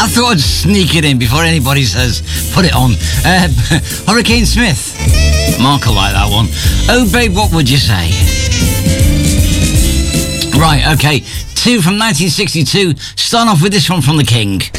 I thought I'd sneak it in before anybody says, put it on. Hurricane Smith. Mark will like that one. Oh, babe, what would you say? Right, okay. 2 from 1962. Start off with this one from the King.